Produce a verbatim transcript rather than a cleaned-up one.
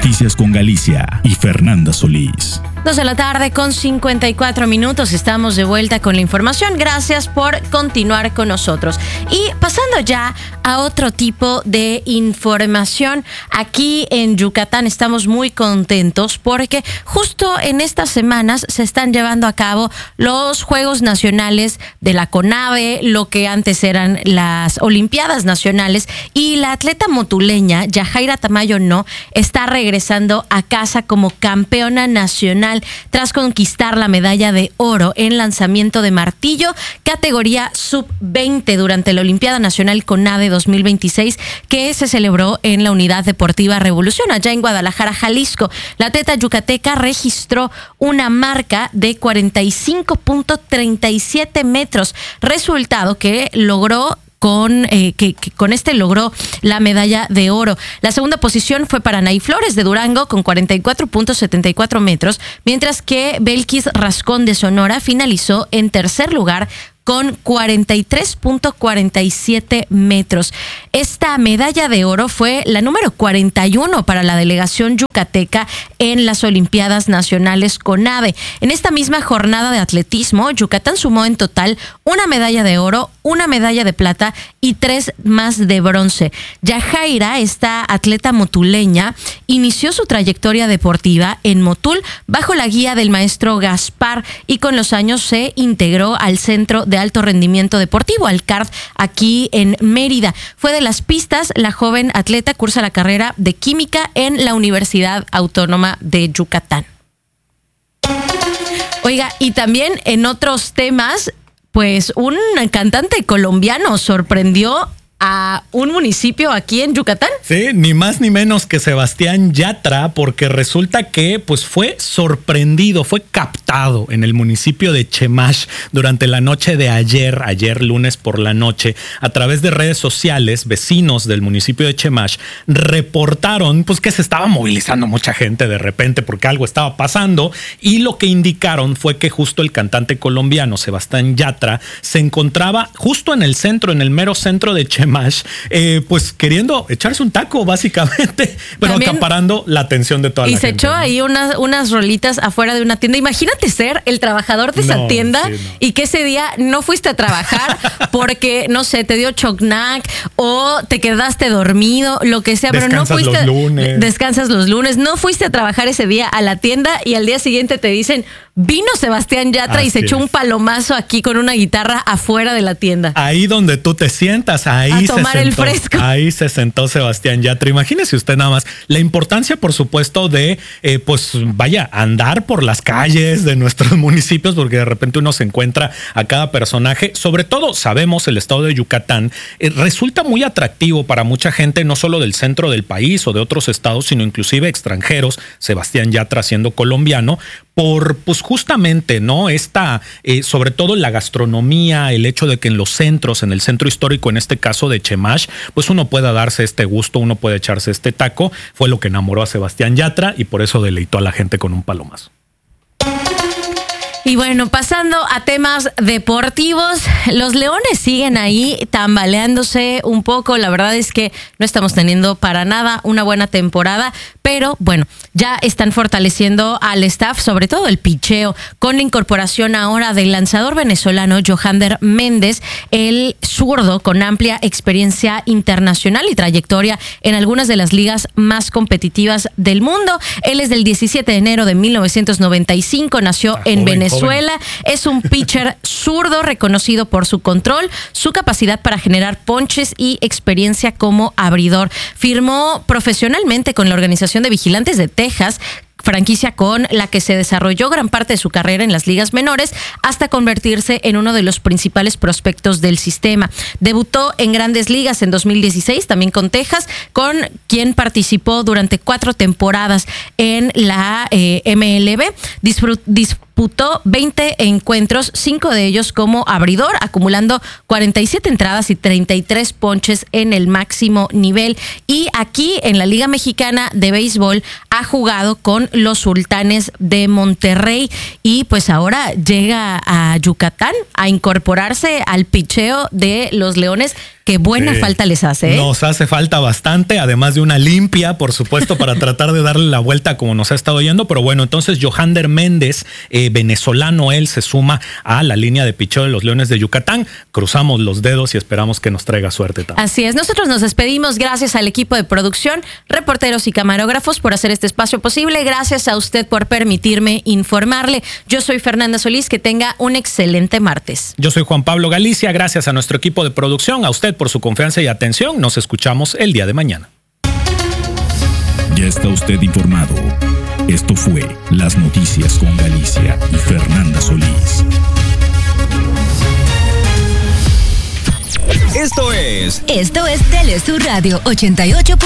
Noticias con Galicia y Fernanda Solís. Dos de la tarde con cincuenta y cuatro minutos. Estamos de vuelta con la información. Gracias por continuar con nosotros. Y pasando ya a otro tipo de información. Aquí en Yucatán estamos muy contentos porque justo en estas semanas se están llevando a cabo los Juegos Nacionales de la CONAVE, lo que antes eran las Olimpiadas Nacionales, y la atleta motuleña Yajaira Tamayo No está regresando a casa como campeona nacional tras conquistar la medalla de oro en lanzamiento de martillo, categoría sub veinte durante la Olimpiada Nacional CONAVE dos mil veintiséis, que se celebró en la Unidad Deportiva Revolución, allá en Guadalajara, Jalisco. La atleta yucateca registró una marca de cuarenta y cinco punto treinta y siete metros, resultado que logró Con, eh, que, que con este logró la medalla de oro. La segunda posición fue para Nay Flores de Durango con cuarenta y cuatro punto setenta y cuatro metros, mientras que Belkis Rascón de Sonora finalizó en tercer lugar con cuarenta y tres punto cuarenta y siete metros. Esta medalla de oro fue la número cuarenta y uno para la delegación yucateca en las Olimpiadas Nacionales CONAVE. En esta misma jornada de atletismo, Yucatán sumó en total una medalla de oro, una medalla de plata y tres más de bronce. Yajaira, esta atleta motuleña, inició su trayectoria deportiva en Motul bajo la guía del maestro Gaspar y con los años se integró al Centro de Alto Rendimiento Deportivo, al C A R D, aquí en Mérida. Fue de las pistas, la joven atleta cursa la carrera de química en la Universidad Autónoma de Yucatán. Oiga, y también en otros temas, pues un cantante colombiano sorprendió a un municipio aquí en Yucatán. Sí, ni más ni menos que Sebastián Yatra, porque resulta que pues fue sorprendido, fue captado en el municipio de Chemash durante la noche de ayer, ayer lunes por la noche. A través de redes sociales, vecinos del municipio de Chemash reportaron pues que se estaba movilizando mucha gente de repente porque algo estaba pasando, y lo que indicaron fue que justo el cantante colombiano Sebastián Yatra se encontraba justo en el centro, en el mero centro de Chemash, Más, eh, pues queriendo echarse un taco básicamente, pero también acaparando la atención de toda la gente. Y se echó ahí unas, unas rolitas afuera de una tienda. Imagínate ser el trabajador de esa no, tienda sí, no. y que ese día no fuiste a trabajar porque, no sé, te dio chocnac o te quedaste dormido, lo que sea, pero no fuiste. Los lunes. Descansas los lunes. No fuiste a trabajar ese día a la tienda y al día siguiente te dicen, vino Sebastián Yatra Así y se echó es. un palomazo aquí con una guitarra afuera de la tienda. Ahí donde tú te sientas, ahí a tomar se sentó, el fresco. Ahí se sentó Sebastián Yatra. Imagínese usted nada más la importancia, por supuesto, de eh, pues vaya, andar por las calles de nuestros municipios, porque de repente uno se encuentra a cada personaje. Sobre todo, sabemos, el estado de Yucatán eh, resulta muy atractivo para mucha gente, no solo del centro del país o de otros estados, sino inclusive extranjeros. Sebastián Yatra, siendo colombiano, por pues justamente, ¿no? Esta, eh, sobre todo la gastronomía, el hecho de que en los centros, en el centro histórico, en este caso de Chemash, pues uno pueda darse este gusto, uno puede echarse este taco, fue lo que enamoró a Sebastián Yatra y por eso deleitó a la gente con un palomazo. Y bueno, pasando a temas deportivos, los Leones siguen ahí tambaleándose un poco. La verdad es que no estamos teniendo para nada una buena temporada, pero bueno, ya están fortaleciendo al staff, sobre todo el picheo, con la incorporación ahora del lanzador venezolano Johander Méndez, el zurdo con amplia experiencia internacional y trayectoria en algunas de las ligas más competitivas del mundo. Él es del diecisiete de enero de mil novecientos noventa y cinco, nació ah, en joven, Venezuela. Venezuela. Es un pitcher zurdo reconocido por su control, su capacidad para generar ponches y experiencia como abridor. Firmó profesionalmente con la Organización de Vigilantes de Texas, franquicia con la que se desarrolló gran parte de su carrera en las ligas menores hasta convertirse en uno de los principales prospectos del sistema. Debutó en Grandes Ligas en dos mil dieciséis, también con Texas, con quien participó durante cuatro temporadas en la eh, M L B. Disfrut, disputó veinte encuentros, cinco de ellos como abridor, acumulando cuarenta y siete entradas y treinta y tres ponches en el máximo nivel. Y aquí en la Liga Mexicana de Béisbol ha jugado con los Sultanes de Monterrey y pues ahora llega a Yucatán a incorporarse al picheo de los Leones, qué buena Sí. falta les hace. ¿eh? Nos hace falta bastante, además de una limpia, por supuesto, para tratar de darle la vuelta como nos ha estado yendo. Pero bueno, entonces Johander Méndez, eh, venezolano, él se suma a la línea de picheo de los Leones de Yucatán. Cruzamos los dedos y esperamos que nos traiga suerte también. Así es, nosotros nos despedimos. Gracias al equipo de producción, reporteros y camarógrafos por hacer este espacio posible. Gracias a usted por permitirme informarle. Yo soy Fernanda Solís, que tenga un excelente martes. Yo soy Juan Pablo Galicia, gracias a nuestro equipo de producción, a usted por su confianza y atención. Nos escuchamos el día de mañana. Ya está usted informado. Esto fue Las Noticias con Galicia y Fernanda Solís. Esto es Esto es Telesur Radio ochenta y ocho.